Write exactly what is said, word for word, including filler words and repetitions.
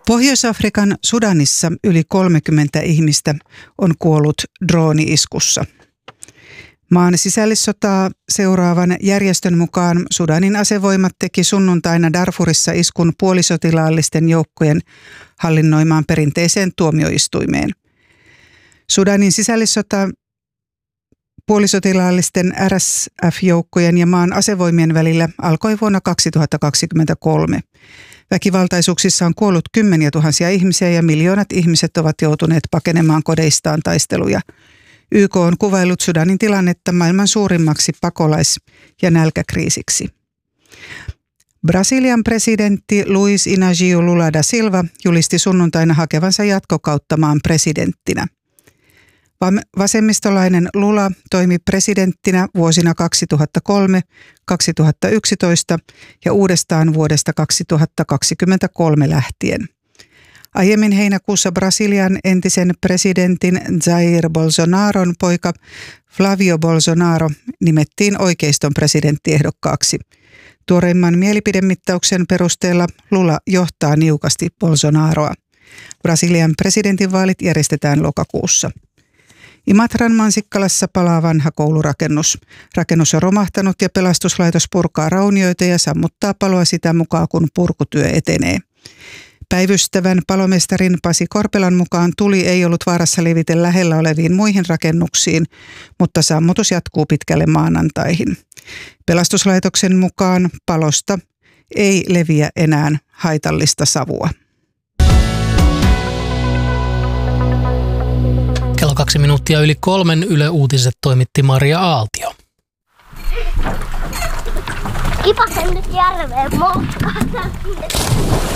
Pohjois-Afrikan Sudanissa yli kolmekymmentä ihmistä on kuollut drooni-iskussa. Maan sisällissotaa seuraavan järjestön mukaan Sudanin asevoimat teki sunnuntaina Darfurissa iskun puolisotilaallisten joukkojen hallinnoimaan perinteiseen tuomioistuimeen. Sudanin sisällissota puolisotilaallisten R S F-joukkojen ja maan asevoimien välillä alkoi vuonna kaksituhattakaksikymmentäkolme. Väkivaltaisuuksissa on kuollut kymmeniä tuhansia ihmisiä ja miljoonat ihmiset ovat joutuneet pakenemaan kodeistaan taisteluja. Y K on kuvaillut Sudanin tilannetta maailman suurimmaksi pakolais- ja nälkäkriisiksi. Brasilian presidentti Luiz Inácio Lula da Silva julisti sunnuntaina hakevansa jatkokautta maan presidenttinä. Vasemmistolainen Lula toimi presidenttinä vuosina kaksituhattakolme kaksituhattayksitoista ja uudestaan vuodesta kaksituhattakaksikymmentäkolme lähtien. Aiemmin heinäkuussa Brasilian entisen presidentin Jair Bolsonaron poika Flavio Bolsonaro nimettiin oikeiston presidenttiehdokkaaksi. Tuoreimman mielipidemittauksen perusteella Lula johtaa niukasti Bolsonaroa. Brasilian presidentinvaalit järjestetään lokakuussa. Imatran Mansikkalassa palaa vanha koulurakennus. Rakennus on romahtanut ja pelastuslaitos purkaa raunioita ja sammuttaa paloa sitä mukaan, kun purkutyö etenee. Päivystävän palomestarin Pasi Korpelan mukaan tuli ei ollut vaarassa levitä lähellä oleviin muihin rakennuksiin, mutta sammutus jatkuu pitkälle maanantaihin. Pelastuslaitoksen mukaan palosta ei leviä enää haitallista savua. Kello kaksi minuuttia yli kolmen Yle Uutiset toimitti Maria Aaltio. Kipasen nyt järveen motkata.